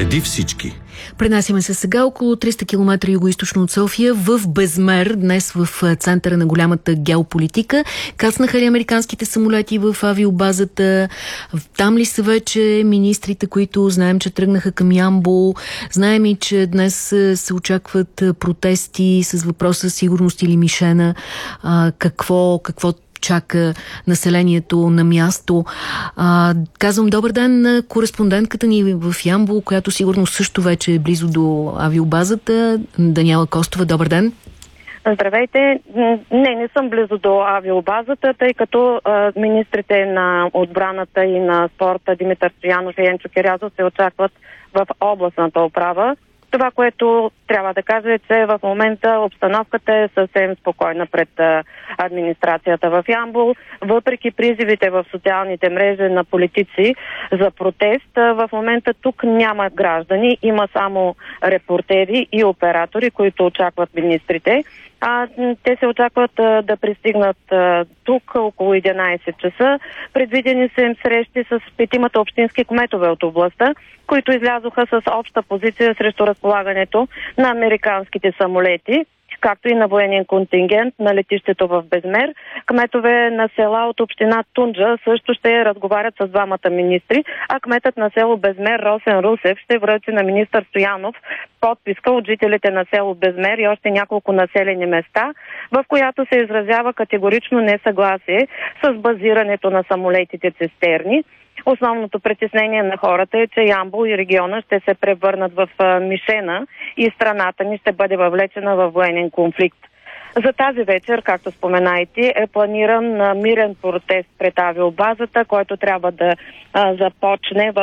Преди всички. Пренасяме се сега около 300 км югоизточно от София в Безмер, днес в центъра на голямата геополитика. Кацнаха ли американските самолети в авиобазата? Там ли са вече министрите, които знаем, че тръгнаха към Ямбол? Знаем и, че днес се очакват протести с въпроса сигурност или мишена. Какво чака населението на място. Казвам добър ден на кореспондентката ни в Ямбол, която сигурно също вече е близо до авиобазата. Даниела Костова, добър ден. Здравейте. Не съм близо до авиобазата, тъй като министрите на отбраната и на спорта Димитър Стоянов и Енчо Кирязов се очакват в областната управа. Това, което трябва да кажа, е, че в момента обстановката е съвсем спокойна пред администрацията в Ямбол. Въпреки призивите в социалните мрежи на политици за протест, в момента тук няма граждани, има само репортери и оператори, които очакват министрите. Те се очакват да пристигнат тук около 11 часа. Предвидени са им срещи с 5 общински кметове от областта, които излязоха с обща позиция срещу разполагането на американските самолети, както и на военен контингент на летището в Безмер. Кметове на села от община Тунджа също ще разговарят с двамата министри, а кметът на село Безмер Росен Русев ще връчи на министър Стоянов подписка от жителите на село Безмер и още няколко населени места, в която се изразява категорично несъгласие с базирането на самолетите цистерни. Основното притеснение на хората е, че Ямбол и региона ще се превърнат в мишена и страната ни ще бъде въвлечена във военен конфликт. За тази вечер, както споменайте, е планиран мирен протест пред авиобазата, който трябва да започне в